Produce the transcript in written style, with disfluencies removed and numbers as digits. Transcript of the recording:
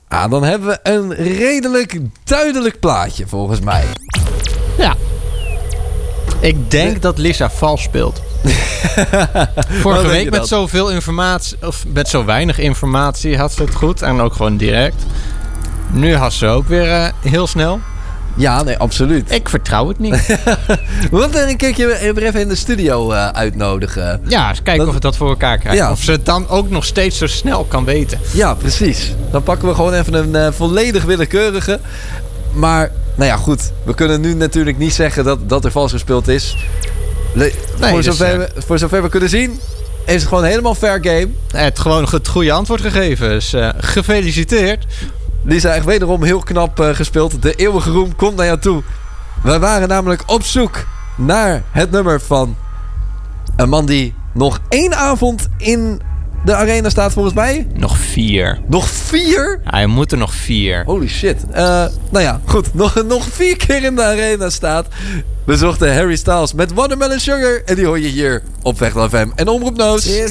dan hebben we een redelijk duidelijk plaatje volgens mij. Ja. Ik denk dat Lisa vals speelt. Vorige week met zoveel informatie, of met zo weinig informatie, had ze het goed. En ook gewoon direct. Nu had ze ook weer heel snel. Ja, nee, absoluut. Ik vertrouw het niet. We moeten een keertje weer even in de studio uitnodigen. Ja, eens kijken of we dat voor elkaar krijgen. Ja. Of ze het dan ook nog steeds zo snel kan weten. Ja, precies. Dan pakken we gewoon even een volledig willekeurige. Maar, nou ja, goed. We kunnen nu natuurlijk niet zeggen dat er vals gespeeld is. Voor zover we kunnen zien, is het gewoon helemaal fair game. Het goede antwoord gegeven. Dus gefeliciteerd. Lisa, echt wederom heel knap gespeeld. De eeuwige roem komt naar jou toe. We waren namelijk op zoek naar het nummer van een man die nog 1 avond in de arena staat volgens mij. Nog 4. Nog 4? Hij moet er nog 4. Holy shit. Nou ja, goed. Nog 4 keer in de arena staat. We zochten Harry Styles met Watermelon Sugar. En die hoor je hier op Vechtland FM en Omroep Noos.